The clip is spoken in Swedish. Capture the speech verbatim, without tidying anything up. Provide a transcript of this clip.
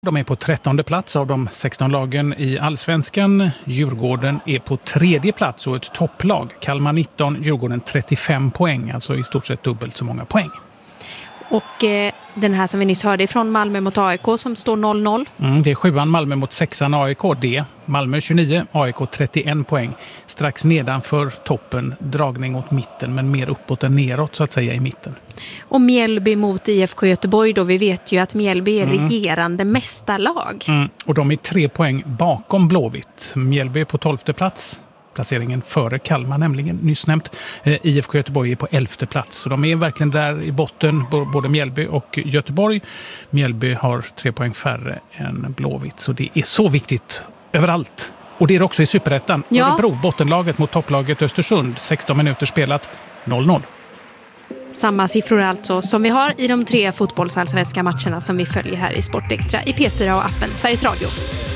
De är på trettonde plats av de sexton lagen i Allsvenskan. Djurgården är på tredje plats och ett topplag. Kalmar nitton, Djurgården trettiofem poäng, alltså i stort sett dubbelt så många poäng. Och eh, den här som vi nyss hörde från Malmö mot A I K som står noll noll. Mm, det är sjuan Malmö mot sexan A I K. Det Malmö tjugonio, A I K trettioen poäng. Strax nedanför toppen, dragning åt mitten men mer uppåt än neråt så att säga i mitten. Och Mjällby mot I F K Göteborg då. Vi vet ju att Mjällby är mm. regerande mästarlag. Mm, och de är tre poäng bakom Blåvitt. Mjällby är på tolfte plats. Placeringen före Kalmar nämligen, nyss nämnt. Eh, I F K Göteborg är på elfte plats. Så de är verkligen där i botten, både Mjällby och Göteborg. Mjällby har tre poäng färre än Blåvitt. Så det är så viktigt överallt. Och det är också i Superettan. Ja. Örebro, bottenlaget mot topplaget Östersund. sexton minuter spelat, noll noll. Samma siffror alltså som vi har i de tre fotbollsallsvenska matcherna som vi följer här i Sportextra i P fyra och appen Sveriges Radio.